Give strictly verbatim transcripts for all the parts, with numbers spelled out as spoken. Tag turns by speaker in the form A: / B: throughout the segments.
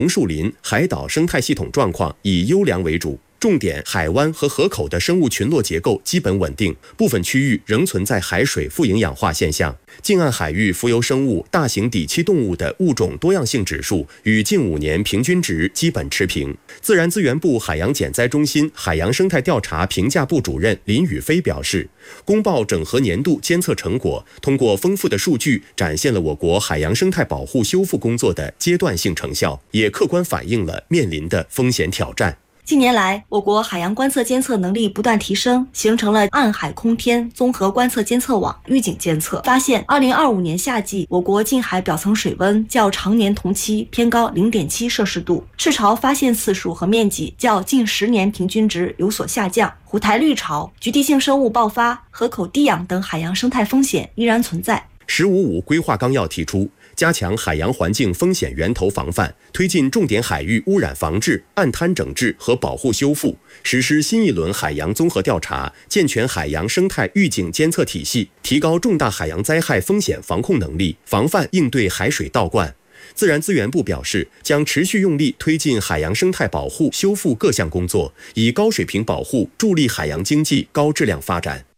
A: 红树林、海岛生态系统状况以优良为主。重点海湾和河口的生物群落结构基本稳定，部分区域仍存在海水富营养化现象。近岸海域浮游生物、大型底栖动物的物种多样性指数与近五年平均值基本持平。自然资源部海洋减灾中心海洋生态调查评价部主任林宇飞表示，公报整合年度监测成果，通过丰富的数据展现了我国海洋生态保护修复工作的阶段性成效，也客观反映了面临的风险挑战。
B: 近年来，我国海洋观测监测能力不断提升，形成了岸海空天综合观测监测网。预警监测发现，二零二五年夏季，我国近海表层水温较常年同期偏高 零点七摄氏度，赤潮发现次数和面积较近十年平均值有所下降，虎台绿潮、局地性生物爆发、河口低氧等海洋生态风险依然存在。
A: 十五五规划纲要提出，加强海洋环境风险源头防范，推进重点海域污染防治、岸滩整治和保护修复，实施新一轮海洋综合调查，健全海洋生态预警监测体系，提高重大海洋灾害风险防控能力，防范应对海水倒灌。自然资源部表示，将持续用力推进海洋生态保护修复各项工作，以高水平保护助力海洋经济高质量发展。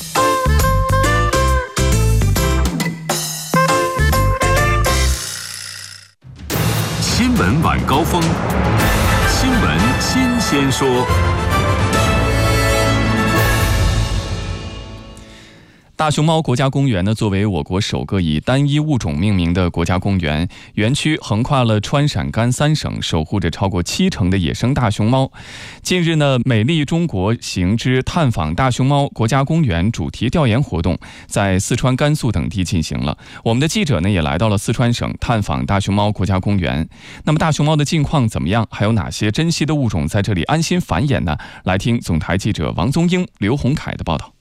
C: 新闻晚高峰，新闻新鲜说。
D: 大熊猫国家公园呢，作为我国首个以单一物种命名的国家公园，园区横跨了川陕甘三省，守护着超过七成的野生大熊猫。近日呢，美丽中国行之探访大熊猫国家公园主题调研活动在四川、甘肃等地进行了。我们的记者呢，也来到了四川省探访大熊猫国家公园。那么大熊猫的近况怎么样？还有哪些珍稀的物种在这里安心繁衍呢？来听总台记者王宗英、刘洪凯的报道。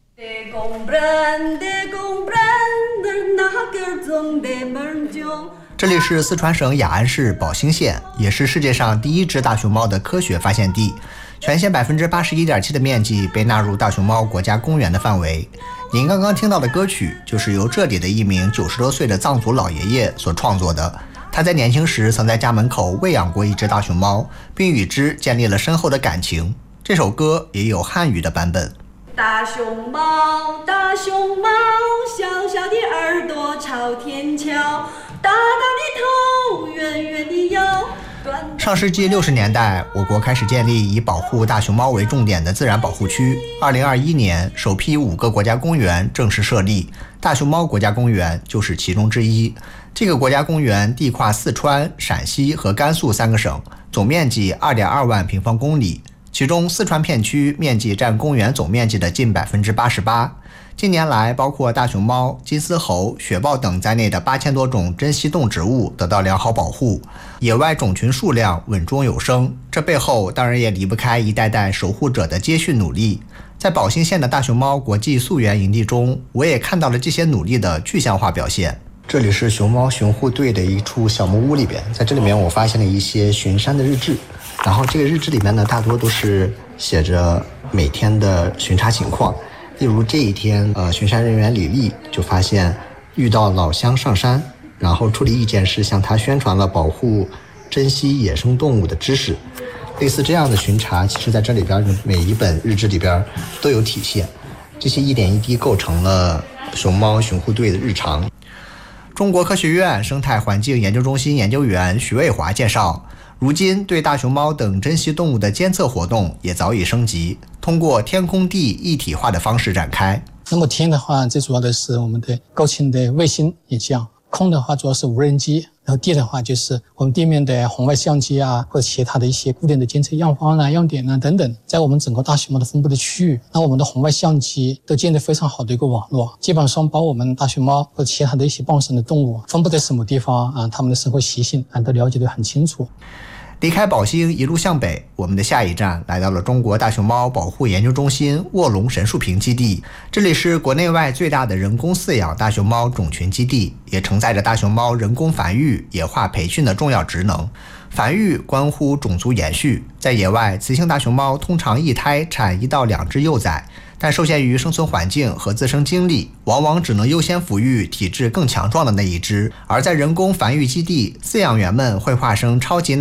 E: 这里是四川省雅安市保兴县，也是世界上第一只大熊猫的科学发现地。全县 百分之八十一点七 的面积被纳入大熊猫国家公园的范围。您刚刚听到的歌曲就是由这里的一名九十多岁的藏族老爷爷所创作的。他在年轻时曾在家门口喂养过一只大熊猫，并与之建立了深厚的感情。这首歌也有汉语的版本。
F: 大熊猫，大熊猫，小小的耳朵朝天瞧，大大的头，圆圆的腰。
E: 上世纪六十年代，我国开始建立以保护大熊猫为重点的自然保护区。二零二一年，首批五个国家公园正式设立，大熊猫国家公园就是其中之一。这个国家公园地跨四川、陕西和甘肃三个省，总面积 二点二万平方公里。其中四川片区面积占公园总面积的近 百分之八十八。 近年来，包括大熊猫、金丝猴、雪豹等在内的八千多种珍稀动植物得到良好保护，野外种群数量稳中有升。这背后当然也离不开一代代守护者的接续努力。在保兴县的大熊猫国际溯源营地中，我也看到了这些努力的具象化表现。这里是熊猫巡护队的一处小木屋里边，在这里面我发现了一些巡山的日志。然后这个日志里面呢，大多都是写着每天的巡查情况。例如这一天，呃，巡山人员李丽就发现遇到老乡上山，然后处理意见是向他宣传了保护珍稀野生动物的知识。类似这样的巡查，其实在这里边每一本日志里边都有体现。这些一点一滴构成了熊猫巡护队的日常。中国科学院生态环境研究中心研究员徐卫华介绍，如今对大熊猫等珍稀动物的监测活动也早已升级，通过天空地一体化的方式展开。
G: 那么天的话，最主要的是我们的高清的卫星影像，空的话主要是无人机，然后地的话就是我们地面的红外相机啊，或者其他的一些固定的监测样方啊、样点啊等等。在我们整个大熊猫的分布的区域，那我们的红外相机都建立非常好的一个网络，基本上把我们大熊猫或者其他的一些傍生的动物分布在什么地方啊，它们的生活习性啊都了解得很清楚。
E: 离开保兴一路向北，我们的下一站来到了中国大熊猫保护研究中心卧龙神树坪基地。这里是国内外最大的人工饲养大熊猫种群基地，也承载着大熊猫人工繁育、野化培训的重要职能。繁育关乎种族延续，在野外，雌性大熊猫通常一胎产一到两只幼崽，但受限于生存环境和自身经历，往往只能优先抚育体质更强壮的那一只。而在人工繁育基地，饲养员们会化身超级